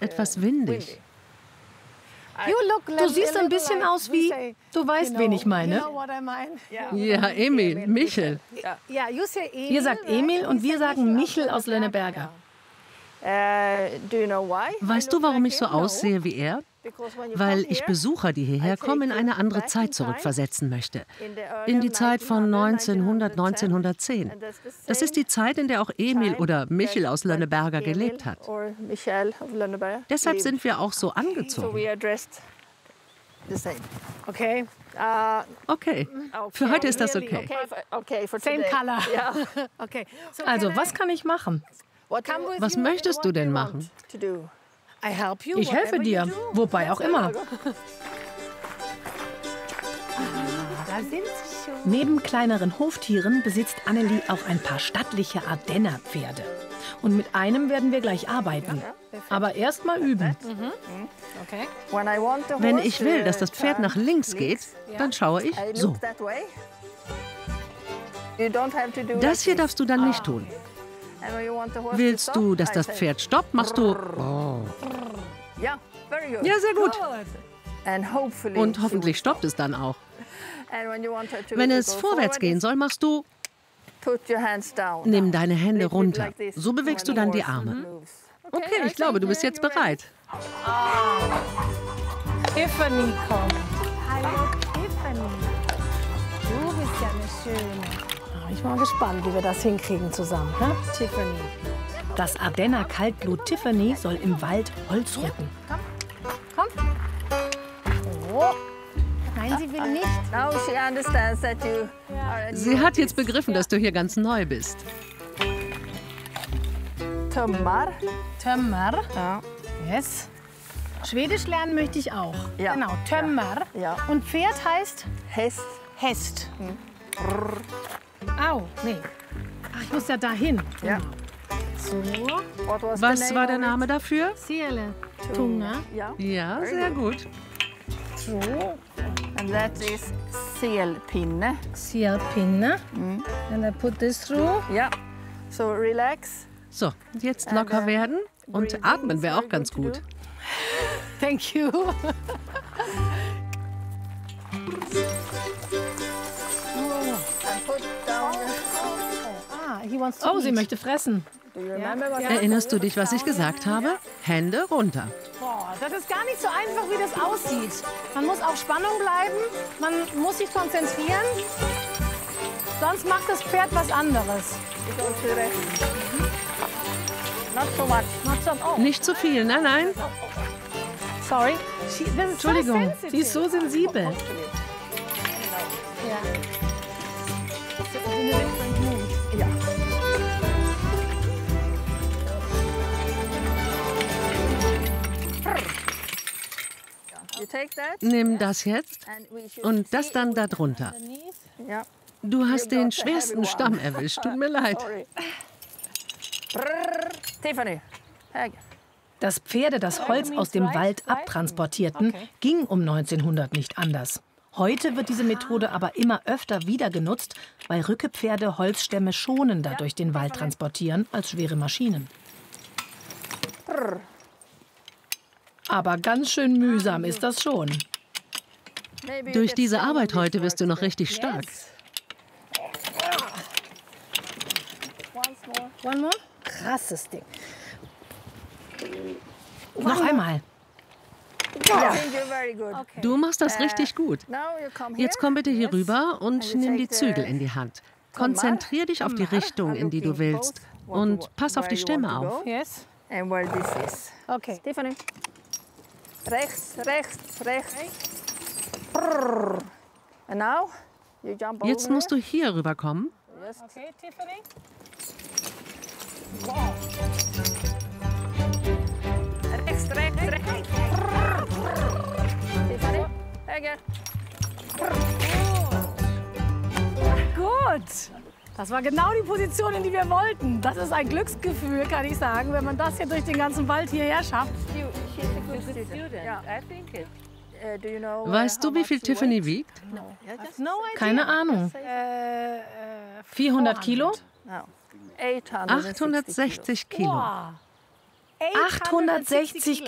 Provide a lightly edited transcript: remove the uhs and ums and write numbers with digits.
etwas windig. Du siehst ein bisschen aus wie... Du weißt, wen ich meine. Ja, Emil, Michel. Ihr sagt Emil und wir sagen Michel aus Lönneberger. Weißt du, warum ich so aussehe wie er? Weil ich Besucher, die hierher kommen, in eine andere Zeit zurückversetzen möchte. In die Zeit von 1900, 1910. Das ist die Zeit, in der auch Emil oder Michel aus Lönneberger gelebt hat. Deshalb sind wir auch so angezogen. Okay. Okay, für heute ist das okay. Same color. Okay. Also, was kann ich machen? Was möchtest du denn machen? Ich helfe dir, wobei auch immer. Da sind sie schon. Neben kleineren Hoftieren besitzt Annelie auch ein paar stattliche Ardenner-Pferde. Und mit einem werden wir gleich arbeiten. Aber erst mal üben. Wenn ich will, dass das Pferd nach links geht, dann schaue ich so. Das hier darfst du dann nicht tun. Willst du, dass das Pferd stoppt, machst du... Oh. Ja, sehr gut. Und hoffentlich stoppt es dann auch. Wenn es vorwärts gehen soll, machst du... Nimm deine Hände runter. So bewegst du dann die Arme. Okay, ich glaube, du bist jetzt bereit. Tiffany kommt. Hallo, Tiffany. Du bist ja eine Schöne. Ich bin mal gespannt, wie wir das hinkriegen zusammen, ne? Tiffany. Das Ardenner Kaltblut Tiffany soll im Wald Holz rücken. Komm. Oh. Nein, sie will nicht. Sie hat jetzt begriffen, dass du hier ganz neu bist. Tömmar. Ja. Yes. Schwedisch lernen möchte ich auch. Ja. Genau, Tömmar. Ja. Und Pferd heißt? Hest. Au, nee. Ach, ich muss ja dahin. Ja. So. Was war der Name dafür? Siele. Tunga. Ja, sehr gut. So. And that is selpinne. Selpinne. And I put this through. Ja. So relax. So, jetzt locker werden und atmen wäre auch ganz gut. Thank you. Oh, sie möchte fressen. Erinnerst du dich, was ich gesagt habe? Hände runter. Boah, das ist gar nicht so einfach, wie das aussieht. Man muss auf Spannung bleiben, man muss sich konzentrieren. Sonst macht das Pferd was anderes. Nicht zu viel, nein, nein. Sorry. Entschuldigung, sie ist so sensibel. Ja. Nimm das jetzt und das dann da drunter. Du hast den schwersten Stamm erwischt, tut mir leid. Dass Pferde das Holz aus dem Wald abtransportierten, ging um 1900 nicht anders. Heute wird diese Methode aber immer öfter wieder genutzt, weil Rückepferde Holzstämme schonender durch den Wald transportieren als schwere Maschinen. Aber ganz schön mühsam ist das schon. Durch diese Arbeit heute wirst du noch richtig stark. One more? Krasses Ding. Noch einmal. Du machst das richtig gut. Jetzt komm bitte hier rüber und nimm die Zügel in die Hand. Konzentrier dich auf die Richtung, in die du willst. Und pass auf die Stämme auf. Yes. Okay. Tiffany. Rechts. And now you jump over. Jetzt musst du hier rüberkommen. Okay, Tiffany. Rechts. Tiffany. Gut. Das war genau die Position, in die wir wollten. Das ist ein Glücksgefühl, kann ich sagen, wenn man das hier durch den ganzen Wald hierher schafft. Weißt du, wie viel Tiffany wiegt? Keine Ahnung. 400 Kilo? 860 Kilo. 860